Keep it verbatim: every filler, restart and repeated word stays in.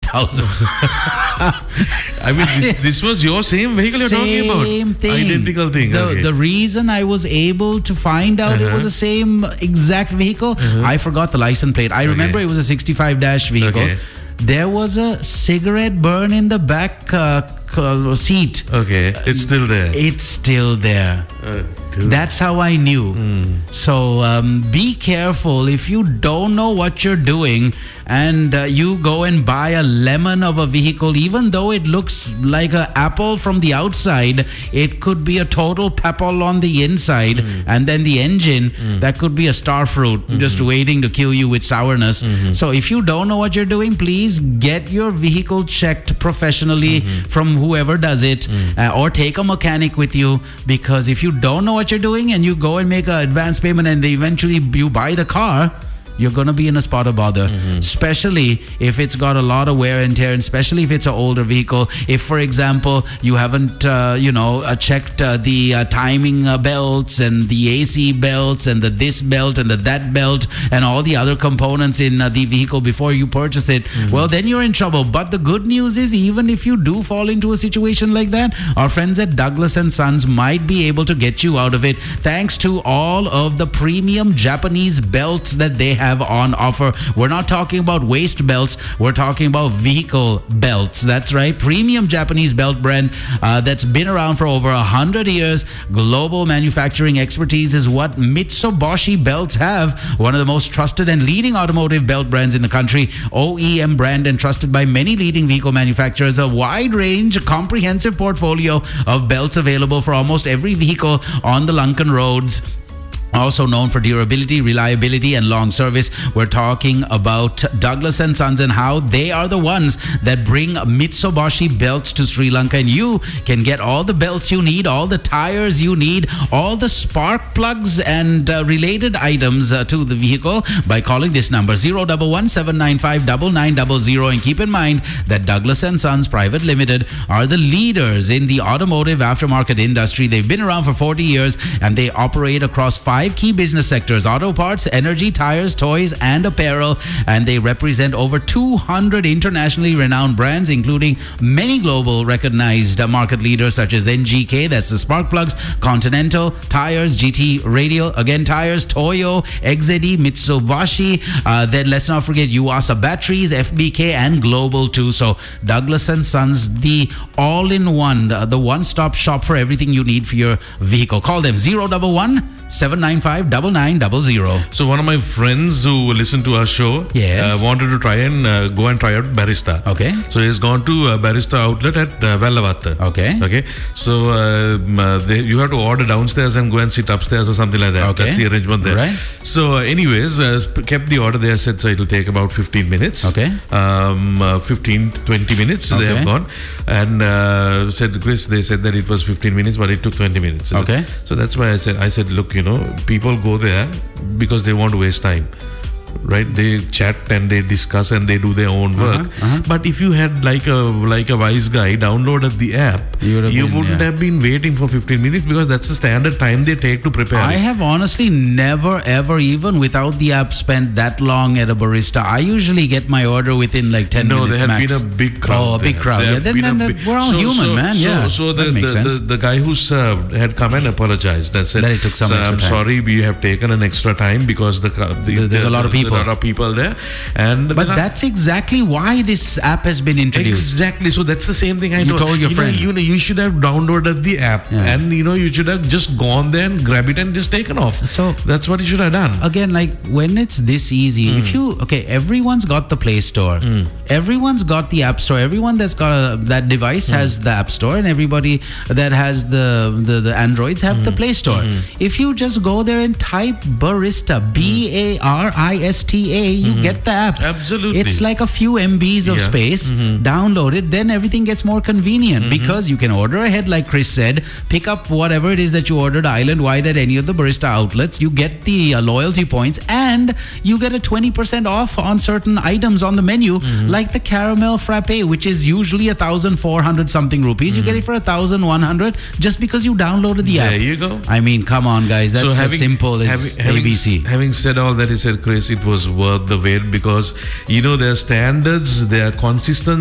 thousand. I mean, this, this was your same vehicle you're Same talking about? thing. Identical thing. The, okay. the reason I was able to find out Uh-huh. it was the same exact vehicle, I forgot the license plate. I remember Okay. it was a sixty-five dash vehicle. Okay. There was a cigarette burn in the back uh, c- seat. Okay, it's still there. It's still there. Uh, dude. That's how I knew. So um, be careful if you don't know what you're doing and uh, you go and buy a lemon of a vehicle, even though it looks like an apple from the outside, it could be a total pepple on the inside. And then the engine, that could be a star fruit just waiting to kill you with sourness. So if you don't know what you're doing, please get your vehicle checked professionally from whoever does it, uh, or take a mechanic with you, because if you don't know what you're doing and you go and make an advance payment and eventually you buy the car, you're going to be in a spot of bother, especially if it's got a lot of wear and tear, and especially if it's an older vehicle. If, for example, you haven't, uh, you know, uh, checked uh, the uh, timing uh, belts and the A C belts and the this belt and the that belt and all the other components in uh, the vehicle before you purchase it, well, then you're in trouble. But the good news is, even if you do fall into a situation like that, our friends at Douglas and Sons might be able to get you out of it, thanks to all of the premium Japanese belts that they have on offer. We're not talking about waist belts, we're talking about vehicle belts. That's right, premium Japanese belt brand uh, that's been around for over a hundred years. Global manufacturing expertise is what Mitsubishi belts have, one of the most trusted and leading automotive belt brands in the country. O E M brand and trusted by many leading vehicle manufacturers. A wide range, a comprehensive portfolio of belts available for almost every vehicle on the Lankan roads. Also known for durability, reliability, and long service. We're talking about Douglas and Sons and how they are the ones that bring Mitsubishi belts to Sri Lanka. And you can get all the belts you need, all the tires you need, all the spark plugs and uh, related items uh, to the vehicle by calling this number zero one one seven nine five nine nine zero zero. And keep in mind that Douglas and Sons Private Limited are the leaders in the automotive aftermarket industry. They've been around for forty years and they operate across five Five key business sectors: auto parts, energy, tires, toys, and apparel. And they represent over two hundred internationally renowned brands, including many global recognized uh, market leaders such as N G K, that's the spark plugs, Continental, Tires, G T Radial, again Tires, Toyo, X Z D, Mitsubishi. Uh, then let's not forget Yuasa Batteries, F B K, and Global too. So Douglas and Sons, the all-in-one, the, the one-stop shop for everything you need for your vehicle. Call them zero one one seven nine five nine nine zero zero. So one of my friends who listened to our show Yes. uh, wanted to try and uh, go and try out Barista. Okay. So he's gone to uh, Barista outlet at uh, Vellavatta. Okay. Okay. So um, uh, they, you have to order downstairs and go and sit upstairs or something like that. Okay. That's the arrangement there. Right. So uh, anyways, uh, sp- kept the order there. Said so it'll take about fifteen minutes. Okay. Um, uh, fifteen, twenty minutes Okay. they have gone. And uh, said, Chris, they said that it was fifteen minutes, but it took twenty minutes. Okay. So that's why I said, I said, look, you know, people go there because they want to waste time, right? They chat and they discuss and they do their own work. Uh-huh, uh-huh. But if you had like a like a wise guy downloaded the app, You would have you been, wouldn't yeah. have been waiting for fifteen minutes, because that's the standard time they take to prepare I it. have honestly never, ever, even without the app, spent that long at a barista. I usually get my order within like ten No, minutes there had max. been a big crowd. Oh, a big there. crowd. There Yeah, had then, been then, a then big- we're all so, human, so, man. So, yeah, so the, that makes the, sense. the, the guy who served had come and apologized and said, That it took some "Sir, extra I'm time." sorry, we have taken an extra time because the, crowd- the There- there's a lot of people. There are a lot of people there. And But then I- that's exactly why this app has been introduced. Exactly. So that's the same thing I You told, told your you friend. Know, you know, you should have downloaded the app, Yeah. and you know, you should have just gone there and grab it and just taken off. So- that's what you should have done. Again, like when it's this easy, if you, okay, everyone's got the Play Store, everyone's got the App Store, everyone that's got a, that device has the App Store, and everybody that has the, the, the Androids have the Play Store. If you just go there and type Barista, B A R I S T A, you get the app. Absolutely. It's like a few M Bs of Yeah. space, download it, then everything gets more convenient because you can order ahead, like Chris said, pick up whatever it is that you ordered island-wide at any of the barista outlets. You get the uh, loyalty points and you get a twenty percent off on certain items on the menu, like the caramel frappe, which is usually a thousand four hundred something rupees. You get it for a thousand one hundred just because you downloaded the app. There you go. I mean, come on, guys. That's as simple as having, having, A B C. Having said all that, he said, Chris, it was worth the wait, because you know, there are standards, there are consistent